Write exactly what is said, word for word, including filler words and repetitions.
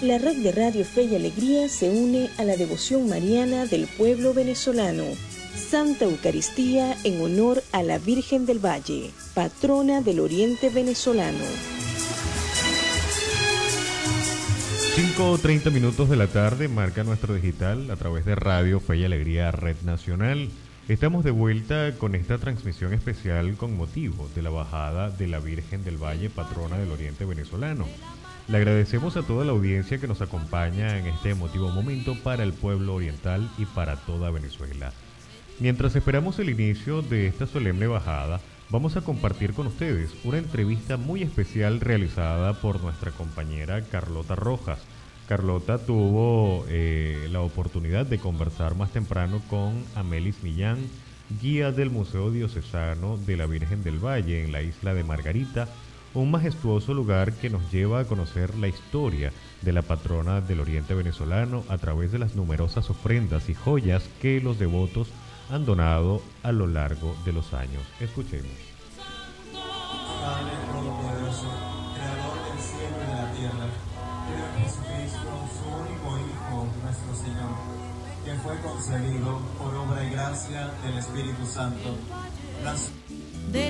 La red de Radio Fe y Alegría se une a la devoción mariana del pueblo venezolano. Santa Eucaristía en honor a la Virgen del Valle, patrona del Oriente venezolano. cinco o treinta minutos de la tarde marca nuestro digital a través de Radio Fe y Alegría Red Nacional. Estamos de vuelta con esta transmisión especial con motivo de la bajada de la Virgen del Valle, patrona del Oriente venezolano. Le agradecemos a toda la audiencia que nos acompaña en este emotivo momento para el pueblo oriental y para toda Venezuela. Mientras esperamos el inicio de esta solemne bajada, vamos a compartir con ustedes una entrevista muy especial realizada por nuestra compañera Carlota Rojas. Carlota tuvo eh, la oportunidad de conversar más temprano con Amelis Millán, guía del Museo Diocesano de la Virgen del Valle en la isla de Margarita, un majestuoso lugar que nos lleva a conocer la historia de la patrona del Oriente venezolano a través de las numerosas ofrendas y joyas que los devotos han donado a lo largo de los años. Escuchemos. Padre Todopoderoso, Creador del cielo y de la tierra, creo en Jesucristo, su único Hijo, nuestro Señor, que fue concebido por obra y gracia del Espíritu Santo. Las...